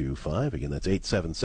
7825. Again, that's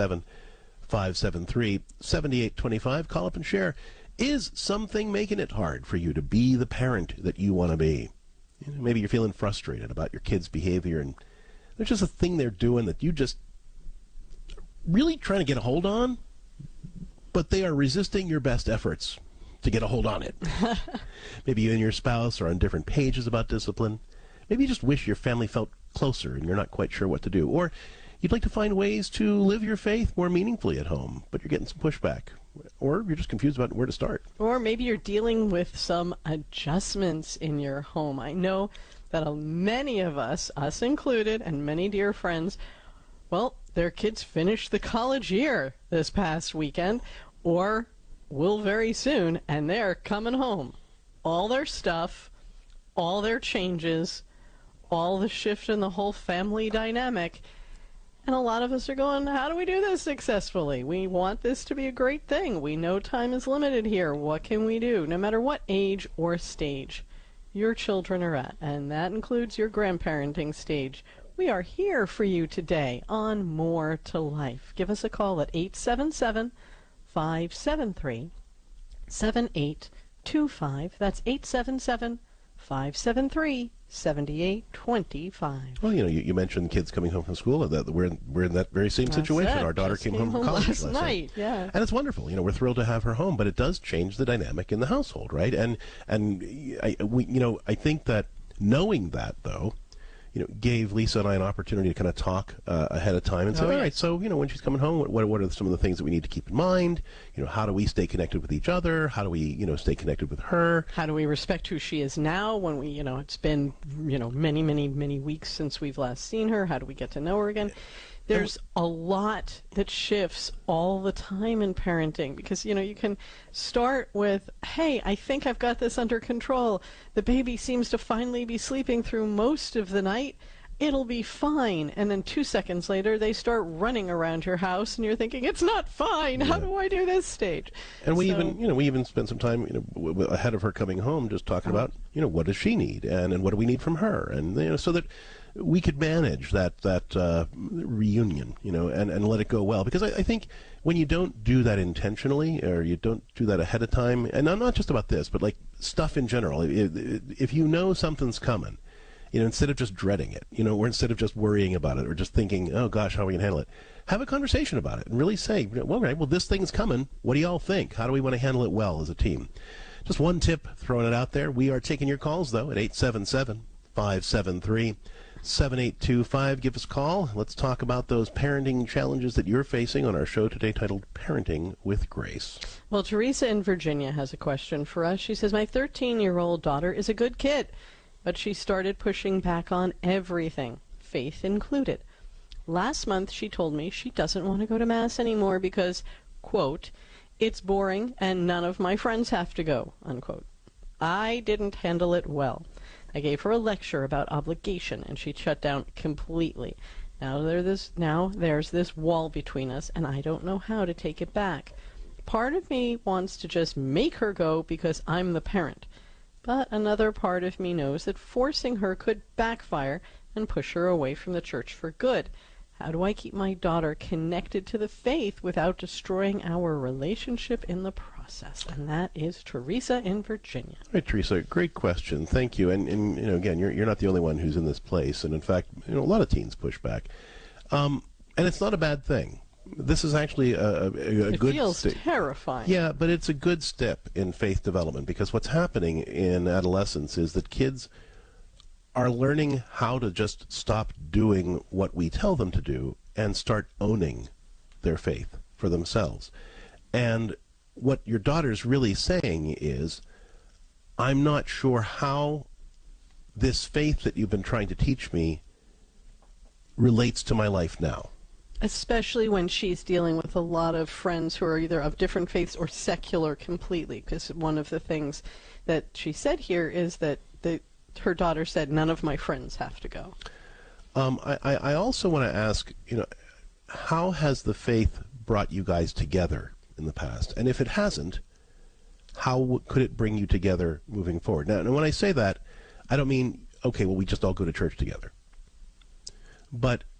877-573-7825. Call up and share. Is something making it hard for you to be the parent that you want to be? Maybe you're feeling frustrated about your kid's behavior, and there's just a thing they're doing that you just really trying to get a hold on, but they are resisting your best efforts to get a hold on it. Maybe you and your spouse are on different pages about discipline. Maybe you just wish your family felt closer and you're not quite sure what to do. Or you'd like to find ways to live your faith more meaningfully at home, but you're getting some pushback. Or you're just confused about where to start. Or maybe you're dealing with some adjustments in your home. I know that many of us included, and many dear friends, well, their kids finished the college year this past weekend, or will very soon, and they're coming home. All their stuff, all their changes, all the shift in the whole family dynamic. And a lot of us are going, how do we do this successfully? We want this to be a great thing. We know time is limited here. What can we do? No matter what age or stage your children are at, and that includes your grandparenting stage, we are here for you today on More to Life. Give us a call at 877-573-7825. That's 877-573-7825. Well, you mentioned kids coming home from school, and that we're in that very same situation. Our daughter came home from college last night. Yeah, and it's wonderful. We're thrilled to have her home, but it does change the dynamic in the household, right? And I think that knowing that, though, gave Lisa and I an opportunity to kind of talk ahead of time and say, all right, so, when she's coming home, what are some of the things that we need to keep in mind? How do we stay connected with each other? How do we, stay connected with her? How do we respect who she is now when we, it's been, many, many, many weeks since we've last seen her? How do we get to know her again? There's a lot that shifts all the time in parenting because, you can start with, hey, I think I've got this under control. The baby seems to finally be sleeping through most of the night. It'll be fine. And then 2 seconds later, they start running around your house, and you're thinking, it's not fine. How do I do this stage? And we even spent some time, ahead of her coming home, just talking about, what does she need, and what do we need from her, and so that we could manage that reunion, and let it go well. Because I think when you don't do that intentionally, or you don't do that ahead of time, and I'm not just about this, but like stuff in general, if you know something's coming, instead of just dreading it, or instead of just worrying about it, or just thinking, oh gosh, how are we going to handle it? Have a conversation about it and really say, well, right, this thing's coming. What do y'all think? How do we want to handle it well as a team? Just one tip, throwing it out there. We are taking your calls, though, at 877-573-7825. Give us a call. Let's talk about those parenting challenges that you're facing on our show today titled Parenting with Grace. Well, Teresa in Virginia has a question for us. She says, my 13-year-old daughter is a good kid, but she started pushing back on everything, faith included. Last month, she told me she doesn't want to go to Mass anymore because, quote, it's boring and none of my friends have to go, unquote. I didn't handle it well. I gave her a lecture about obligation, and she shut down completely. Now there's this wall between us, and I don't know how to take it back. Part of me wants to just make her go because I'm the parent. But another part of me knows that forcing her could backfire and push her away from the church for good. How do I keep my daughter connected to the faith without destroying our relationship in the process? And that is Teresa in Virginia. All right, Teresa, great question. Thank you. And again, you're not the only one who's in this place. And in fact, a lot of teens push back. And it's not a bad thing. This is actually a good... It feels terrifying. Yeah, but it's a good step in faith development, because what's happening in adolescence is that kids are learning how to just stop doing what we tell them to do and start owning their faith for themselves. And what your daughter's really saying is, I'm not sure how this faith that you've been trying to teach me relates to my life now. Especially when she's dealing with a lot of friends who are either of different faiths or secular completely, because one of the things that she said here is that her daughter said, none of my friends have to go. I also want to ask, how has the faith brought you guys together in the past? And if it hasn't, how could it bring you together moving forward? Now, when I say that, I don't mean, okay, well, we just all go to church together. But